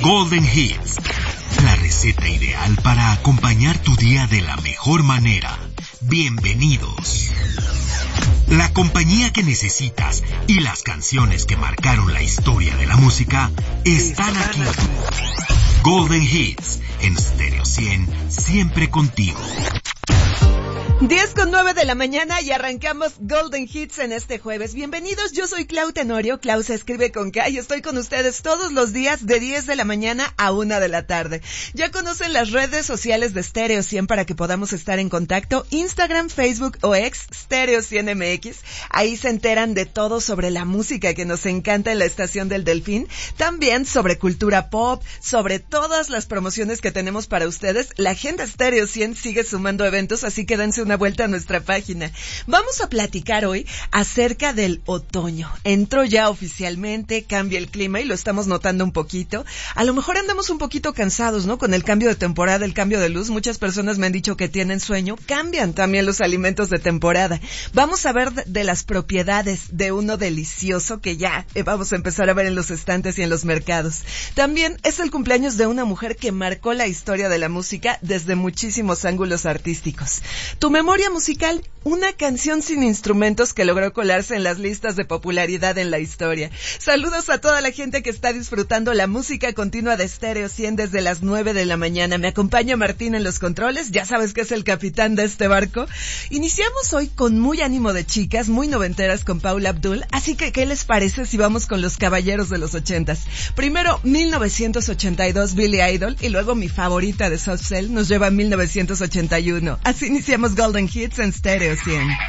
Golden Hits, la receta ideal para acompañar tu día de la mejor manera. Bienvenidos. La compañía que necesitas y las canciones que marcaron la historia de la música están aquí. Golden Hits, en Stereo 100, siempre contigo. 10:09 de la mañana y arrancamos Golden Hits en este jueves. Bienvenidos, yo soy Clau Tenorio, Clau se escribe con K y estoy con ustedes todos los días de 10 de la mañana a 1 de la tarde. Ya conocen las redes sociales de Stereo 100 para que podamos estar en contacto, Instagram, Facebook o X, Stereo 100 MX. Ahí se enteran de todo sobre la música que nos encanta en la estación del Delfín, también sobre cultura pop, sobre todas las promociones que tenemos para ustedes. La agenda Stereo 100 sigue sumando eventos, así que dense una vuelta a nuestra página. Vamos a platicar hoy acerca del otoño. Entró ya oficialmente, cambia el clima y lo estamos notando un poquito. A lo mejor andamos un poquito cansados, ¿no? Con el cambio de temporada, el cambio de luz. Muchas personas me han dicho que tienen sueño. Cambian también los alimentos de temporada. Vamos a ver de las propiedades de uno delicioso que ya vamos a empezar a ver en los estantes y en los mercados. También es el cumpleaños de una mujer que marcó la historia de la música desde muchísimos ángulos artísticos. Tu memoria musical, una canción sin instrumentos que logró colarse en las listas de popularidad en la historia. Saludos a toda la gente que está disfrutando la música continua de Stereo 100 desde las 9 de la mañana. Me acompaña Martín en los controles, ya sabes que es el capitán de este barco. Iniciamos hoy con muy ánimo de chicas, muy noventeras con Paula Abdul, así que ¿qué les parece si vamos con los caballeros de los 80s? Primero 1982 Billy Idol y luego mi favorita de Soft Cell nos lleva a 1981. Así iniciamos Golden Hits en Stereo 100.